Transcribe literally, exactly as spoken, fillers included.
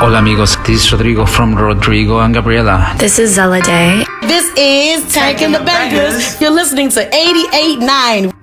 Hola amigos, this is Rodrigo from Rodrigo and Gabriela. This is Zella Day. This is Tank and the Bangers. You're listening to eighty-eight point nine.